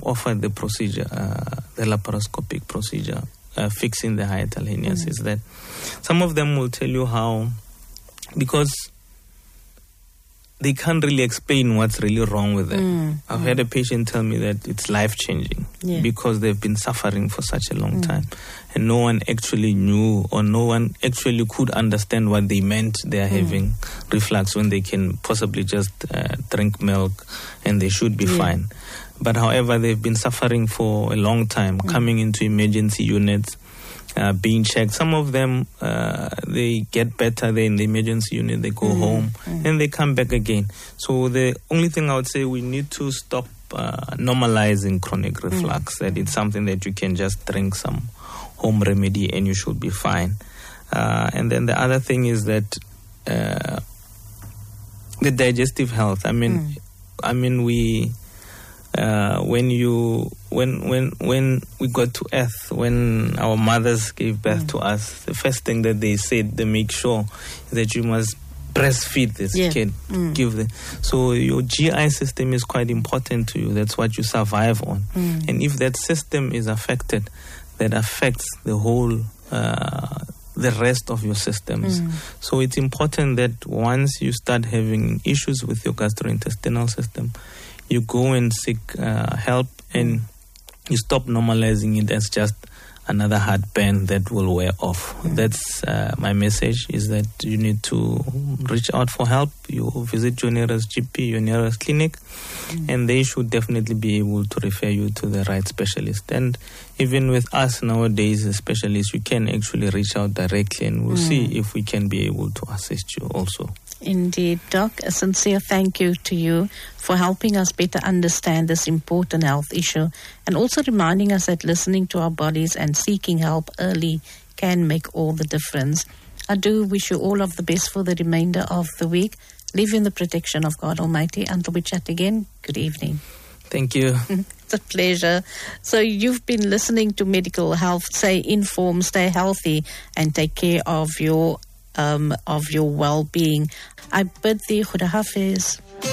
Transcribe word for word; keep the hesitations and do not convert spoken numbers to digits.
offered the procedure, uh, the laparoscopic procedure, uh, fixing the hiatal hernias, mm. is that some of them will tell you how, because they can't really explain what's really wrong with them. Mm, I've mm. had a patient tell me that it's life-changing yeah. because they've been suffering for such a long mm. time, and no one actually knew, or no one actually could understand what they meant they're mm. having reflux, when they can possibly just uh, drink milk and they should be yeah. fine. But however, they've been suffering for a long time, mm. coming into emergency units, Uh, being checked. Some of them, uh, they get better. They're in the emergency unit, they go mm, home, mm. and they come back again. So the only thing I would say, we need to stop uh, normalizing chronic reflux, mm. that it's something that you can just drink some home remedy and you should be fine. Uh, and then the other thing is that uh, the digestive health. I mean, mm. I mean, we... Uh, when you when when when we got to earth, when our mothers gave birth mm. to us, the first thing that they said, they make sure that you must breastfeed this yeah. kid, mm. give them. So your G I system is quite important to you. That's what you survive on. Mm. And if that system is affected, that affects the whole uh, the rest of your systems. Mm. So it's important that once you start having issues with your gastrointestinal system, you go and seek uh, help, and you stop normalizing it as just another heartburn that will wear off. Mm. That's uh, my message, is that you need to reach out for help. You visit your nearest G P, your nearest clinic, mm. and they should definitely be able to refer you to the right specialist. And even with us nowadays, as specialists, you can actually reach out directly, and we'll mm. see if we can be able to assist you also. Indeed, Doc, a sincere thank you to you for helping us better understand this important health issue, and also reminding us that listening to our bodies and seeking help early can make all the difference. I do wish you all of the best for the remainder of the week. Live in the protection of God Almighty. Until we chat again, good evening. Thank you. It's a pleasure. So you've been listening to Medical Health. Stay informed, stay healthy, and take care of your um, of your well-being. I bid thee Khuda Hafiz.